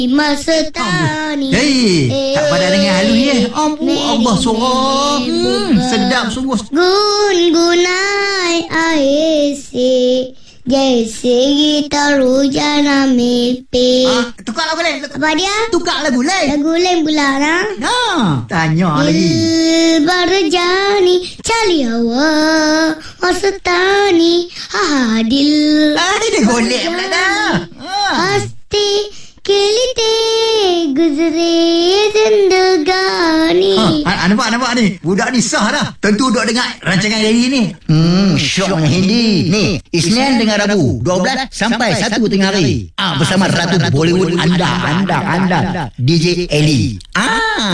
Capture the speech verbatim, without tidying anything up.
masa tani. Hei, tak pada dengar halus ni. Ampun Allah, suara hmm, sedap sungguh. गुनगुनाए ऐसे जैसे गिटार रोजाना में पे. Ah, tukar lagu lain. Apa dia? Tukar lagu lain. Lagu lain pula nah. Ha, tanya lagi. दिल भर जानी चली हवा मस्तानी हा दिल Ah, dia golek pula dah. Ah. हंसते खेलते गुजरे जिंदगानी. Ha, ha, nampak nampak ni. Budak ni sah dah. Tentu duk dengar rancangan hari ni. Hmm, syoknya Hindi. Ni, Isnin dengan Rabu, dua belas sampai satu tengah hari. Ah, bersama Ratu Bollywood anda, anda, anda, D J Ellie. Ah.